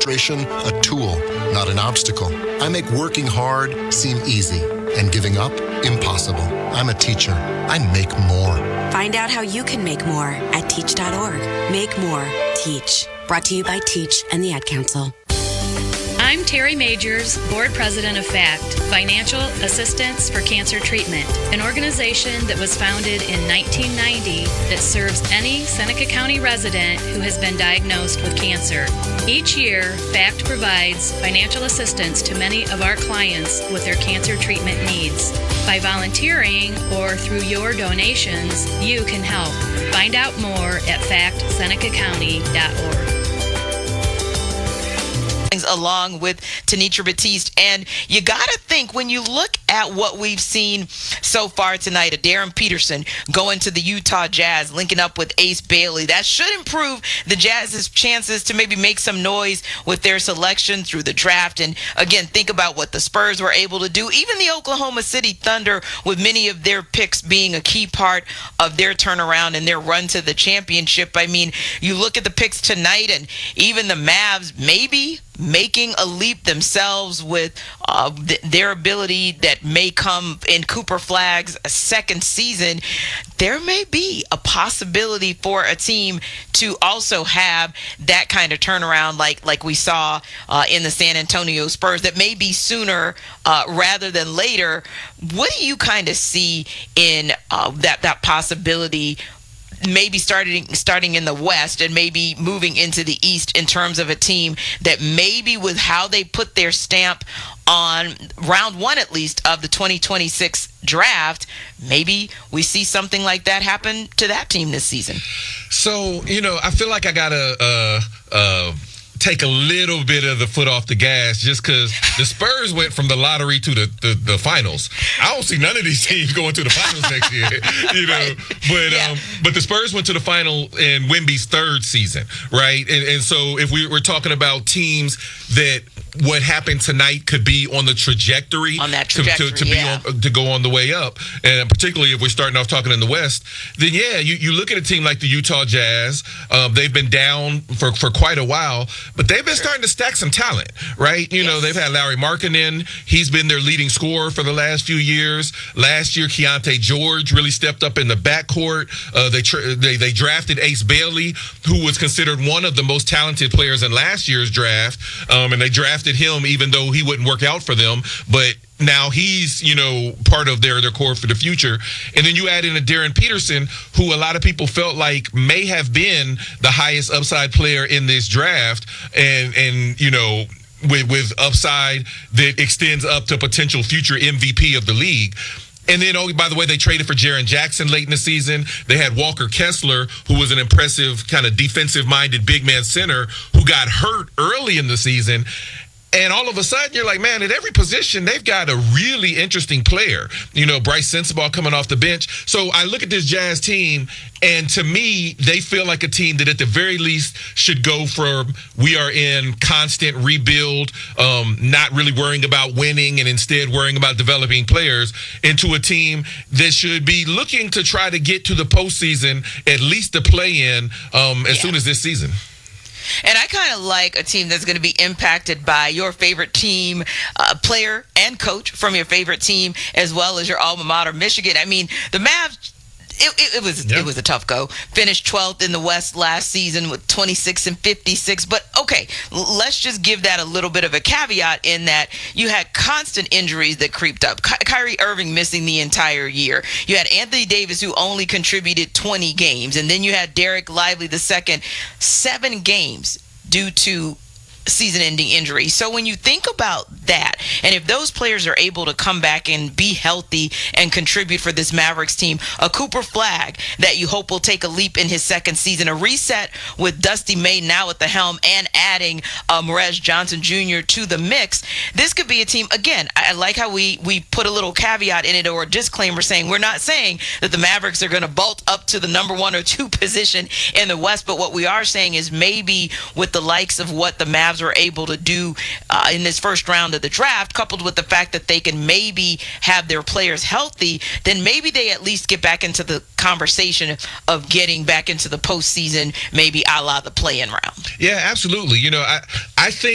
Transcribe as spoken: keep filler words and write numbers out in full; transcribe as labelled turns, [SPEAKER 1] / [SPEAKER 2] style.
[SPEAKER 1] A tool, not an obstacle. I make working hard seem easy and giving up impossible. I'm a teacher. I make more.
[SPEAKER 2] Find out how you can make more at teach dot org. Make more. Teach. Brought to you by Teach and the Ad Council.
[SPEAKER 3] I'm Terry Majors, Board President of FACT, Financial Assistance for Cancer Treatment, an organization that was founded in nineteen ninety that serves any Seneca County resident who has been diagnosed with cancer. Each year, FACT provides financial assistance to many of our clients with their cancer treatment needs. By volunteering or through your donations, you can help. Find out more at fact seneca county dot org.
[SPEAKER 4] Along with Tenitra Batiste. And you got to think, when you look at what we've seen so far tonight, a Darren Peterson going to the Utah Jazz, linking up with Ace Bailey, that should improve the Jazz's chances to maybe make some noise with their selection through the draft. And again, think about what the Spurs were able to do. Even the Oklahoma City Thunder, with many of their picks being a key part of their turnaround and their run to the championship. I mean, you look at the picks tonight, and even the Mavs maybe making a leap themselves with uh, th- their ability that may come in Cooper Flagg's second season. There may be a possibility for a team to also have that kind of turnaround like like we saw uh, in the San Antonio Spurs, that may be sooner uh, rather than later. What do you kind of see in uh, that, that possibility, maybe starting starting in the West and maybe moving into the East, in terms of a team that maybe with how they put their stamp on round one, at least, of the twenty twenty-six draft, maybe we see something like that happen to that team this season?
[SPEAKER 5] So, you know, I feel like I got to uh, uh, take a little bit of the foot off the gas, just because the Spurs went from the lottery to the, the, the finals. I don't see none of these teams going to the finals next year, you know. Right. But yeah. um, but the Spurs went to the final in Wemby's third season, right? And and so if we, we're talking about teams that what happened tonight could be on the trajectory,
[SPEAKER 4] on that trajectory,
[SPEAKER 5] to, to, to
[SPEAKER 4] yeah.
[SPEAKER 5] be on, to go on the way up, and particularly if we're starting off talking in the West, then yeah, you, you look at a team like the Utah Jazz. Um, they've been down for, for quite a while, but they've been sure. starting to stack some talent, right? You yes. know, they've had Larry Markkinen. He's been their leading scorer for the last few years. Last year, Keontae George really stepped up in the backcourt. Uh, they, tra- they they drafted Ace Bailey, who was considered one of the most talented players in last year's draft, um, and they drafted him even though he wouldn't work out for them, but now he's, you know, part of their, their core for the future. And then you add in a Darren Peterson, who a lot of people felt like may have been the highest upside player in this draft, and, and you know, with, with upside that extends up to potential future M V P of the league. And then, oh, by the way, they traded for Jaren Jackson late in the season. They had Walker Kessler, who was an impressive kind of defensive-minded big man center who got hurt early in the season. And all of a sudden, you're like, man, at every position, they've got a really interesting player. You know, Bryce Sensabaugh coming off the bench. So I look at this Jazz team, and to me, they feel like a team that at the very least should go from we are in constant rebuild, um, not really worrying about winning and instead worrying about developing players, into a team that should be looking to try to get to the postseason, at least the play-in, um, as yeah. soon as this season.
[SPEAKER 4] And I kind of like a team that's going to be impacted by your favorite team, uh, player and coach from your favorite team, as well as your alma mater, Michigan. I mean, the Mavs, it, it, it was yep. it was a tough go. Finished twelfth in the West last season with twenty-six and fifty-six. But okay, let's just give that a little bit of a caveat in that you had constant injuries that creeped up. Ky- Kyrie Irving missing the entire year. You had Anthony Davis, who only contributed twenty games, and then you had Derek Lively the second, seven games due to season-ending injury. So when you think about that, and if those players are able to come back and be healthy and contribute for this Mavericks team, a Cooper Flagg that you hope will take a leap in his second season, a reset with Dusty May now at the helm, and adding uh, Morez Johnson Junior to the mix, this could be a team, again, I, I like how we, we put a little caveat in it, or a disclaimer saying we're not saying that the Mavericks are going to bolt up to the number one or two position in the West, but what we are saying is maybe with the likes of what the Mavs were able to do uh, in this first round of the draft, coupled with the fact that they can maybe have their players healthy, then maybe they at least get back into the conversation of getting back into the postseason, maybe a la the play-in round.
[SPEAKER 5] Yeah, absolutely. You know, I, I think